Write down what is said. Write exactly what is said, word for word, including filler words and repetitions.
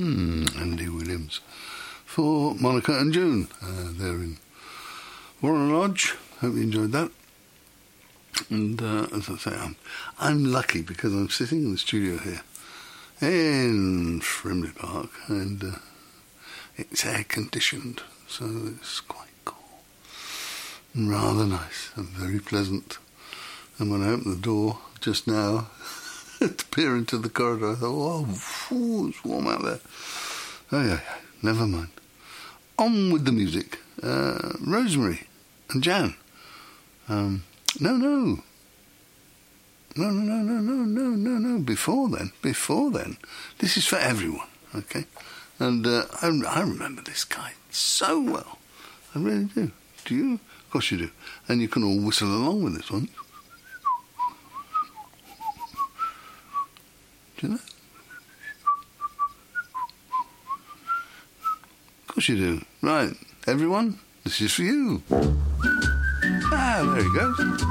Hmm, Andy Williams. For Monica and June. Uh, they're in Warren Lodge. Hope you enjoyed that. And uh, as I say, I'm, I'm lucky because I'm sitting in the studio here in Frimley Park, and uh, it's air conditioned, so it's quite cool and rather nice and very pleasant. And when I opened the door just now to peer into the corridor, I thought, oh, phew, it's warm out there. Oh yeah, yeah, never mind. On with the music. Uh, Rosemary and Jan. Um, no, no. No, no, no, no, no, no, no, no. Before then, before then. This is for everyone, okay? And uh, I, I remember this guy so well. I really do. Do you? Of course you do. And you can all whistle along with this one. Do you know? Of course you do. Right, everyone, this is for you. Ah, there he goes.